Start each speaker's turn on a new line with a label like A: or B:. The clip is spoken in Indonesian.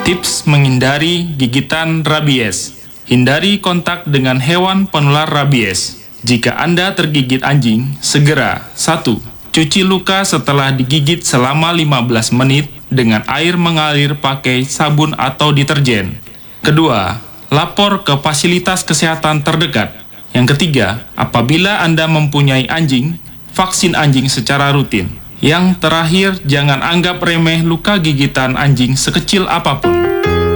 A: Tips menghindari gigitan rabies. Hindari kontak dengan hewan penular rabies. Jika Anda tergigit anjing, segera 1. Cuci luka setelah digigit selama 15 menit dengan air mengalir pakai sabun atau deterjen. Kedua, lapor ke fasilitas kesehatan terdekat. Yang ketiga, apabila Anda mempunyai anjing, vaksin anjing secara rutin. Yang terakhir, jangan anggap remeh luka gigitan anjing sekecil apapun.